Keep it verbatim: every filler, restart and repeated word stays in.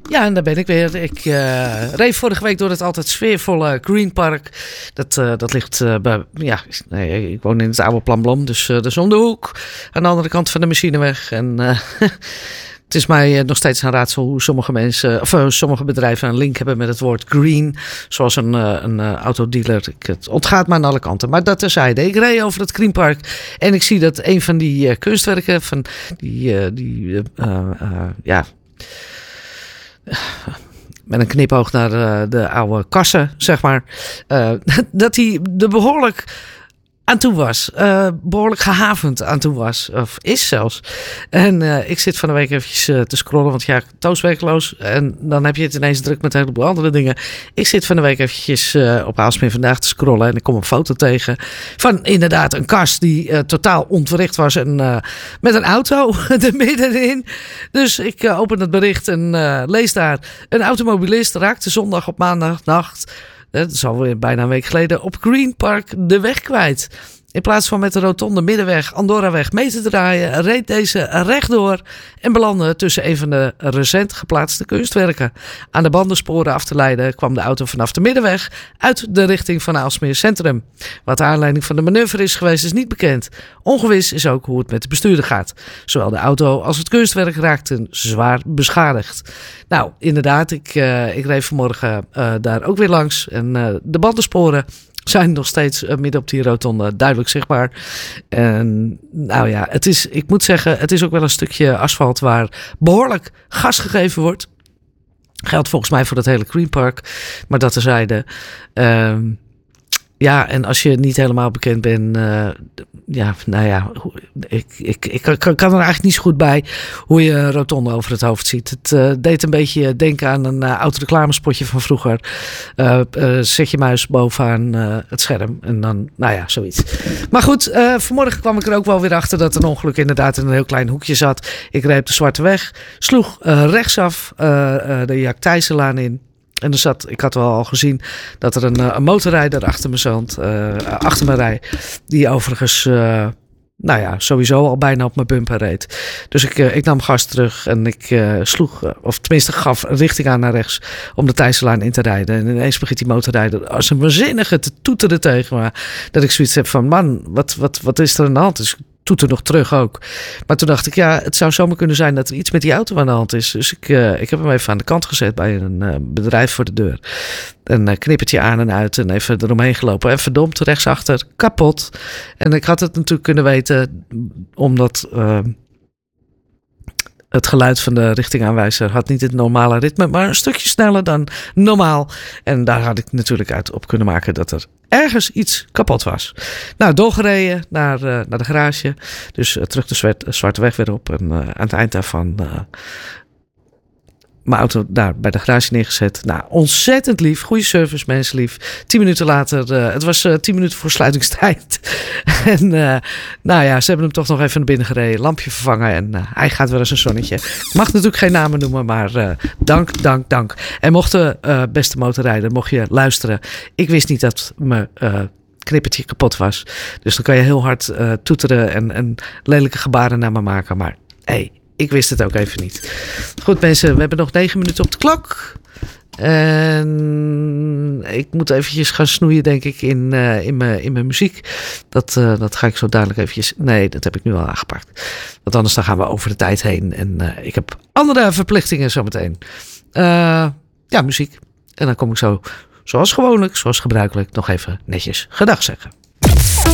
Ja, en daar ben ik weer. Ik uh, reed vorige week door het altijd sfeervolle Green Park. Dat, uh, dat ligt uh, bij... Ja, nee, ik woon in het oude Planblom, dus uh, dat is om de hoek. Aan de andere kant van de Machineweg. En uh, het is mij uh, nog steeds een raadsel hoe sommige mensen... of uh, sommige bedrijven een link hebben met het woord green. Zoals een, uh, een uh, autodealer. Ik, het ontgaat me aan alle kanten. Maar dat terzijde. Ik reed over het Green Park. En ik zie dat een van die uh, kunstwerken... van die... Uh, die uh, uh, ja... met een knipoog naar de, de oude kassen, zeg maar. Uh, dat hij er behoorlijk aan toe was. Uh, behoorlijk gehavend aan toe was. Of is zelfs. En uh, ik zit van de week eventjes uh, te scrollen. Want ja, tooswerkloos. En dan heb je het ineens druk met een heleboel andere dingen. Ik zit van de week eventjes uh, op Aalsmeer vandaag te scrollen. En ik kom een foto tegen van inderdaad een kast die uh, totaal ontwricht was. En uh, met een auto er middenin. Dus ik uh, open het bericht en uh, lees daar. Een automobilist raakte zondag op maandagnacht... Dat is alweer bijna een week geleden. Op Green Park de weg kwijt. In plaats van met de rotonde middenweg Andorraweg mee te draaien, reed deze rechtdoor en belandde tussen een van de recent geplaatste kunstwerken. Aan de bandensporen af te leiden kwam de auto vanaf de middenweg uit de richting van Aalsmeer Centrum. Wat de aanleiding van de manoeuvre is geweest is niet bekend. Ongewis is ook hoe het met de bestuurder gaat. Zowel de auto als het kunstwerk raakten zwaar beschadigd. Nou, inderdaad, ik, uh, ik reed vanmorgen uh, daar ook weer langs en uh, de bandensporen zijn nog steeds uh, midden op die rotonde duidelijk zichtbaar. En nou ja, het is, ik moet zeggen, het is ook wel een stukje asfalt waar behoorlijk gas gegeven wordt. Geldt volgens mij voor het hele Green Park. Maar dat terzijde. Uh, ja, en als je niet helemaal bekend bent, uh, ja, nou ja, ik, ik, ik kan er eigenlijk niet zo goed bij hoe je een rotonde over het hoofd ziet. Het uh, deed een beetje denken aan een uh, oud reclamespotje van vroeger. Uh, uh, zet je muis bovenaan uh, het scherm en dan, nou ja, zoiets. Maar goed, uh, vanmorgen kwam ik er ook wel weer achter dat een ongeluk inderdaad in een heel klein hoekje zat. Ik reed op de Zwarte Weg, sloeg uh, rechtsaf uh, uh, de Jaak Thijssenlaan in. En er zat, ik had wel al gezien dat er een, een motorrijder achter me zat, uh, achter me rij, die overigens, uh, nou ja, sowieso al bijna op mijn bumper reed. Dus ik, uh, ik nam gas terug en ik uh, sloeg, uh, of tenminste gaf richting aan naar rechts om de Thijssenlaan in te rijden. En ineens begint die motorrijder als een waanzinnige te toeteren tegen me. Dat ik zoiets heb van, man, wat, wat, wat is er aan de hand? Dus toeter nog terug ook. Maar toen dacht ik, ja, het zou zomaar kunnen zijn dat er iets met die auto aan de hand is. Dus ik, uh, ik heb hem even aan de kant gezet bij een uh, bedrijf voor de deur. Een uh, knippertje aan en uit en even eromheen gelopen. En verdomd, rechtsachter, kapot. En ik had het natuurlijk kunnen weten, omdat Uh, het geluid van de richtingaanwijzer had niet het normale ritme, maar een stukje sneller dan normaal. En daar had ik natuurlijk uit op kunnen maken dat er ergens iets kapot was. Nou, doorgereden naar, uh, naar de garage. Dus uh, terug de zwart, uh, Zwarte Weg weer op. En uh, aan het eind daarvan uh, mijn auto daar bij de garage neergezet. Nou, ontzettend lief. Goede service, mensen lief. Tien minuten later, uh, het was uh, tien minuten voor sluitingstijd. en uh, nou ja, ze hebben hem toch nog even naar binnen gereden. Lampje vervangen en uh, hij gaat wel eens een zonnetje. Ik mag natuurlijk geen namen noemen, maar uh, dank, dank, dank. En mocht de uh, beste motorrijder, mocht je luisteren. Ik wist niet dat mijn Uh, knippertje kapot was. Dus dan kan je heel hard uh, toeteren en, en lelijke gebaren naar me maken. Maar hey, ik wist het ook even niet. Goed mensen, we hebben nog negen minuten op de klok. En ik moet eventjes gaan snoeien, denk ik, in, uh, in, mijn, in mijn muziek. Dat, uh, dat ga ik zo dadelijk eventjes. Nee, dat heb ik nu al aangepakt. Want anders dan gaan we over de tijd heen. En uh, ik heb andere verplichtingen zometeen. Uh, ja, muziek. En dan kom ik zo, zoals gewoonlijk, zoals gebruikelijk, nog even netjes gedag zeggen.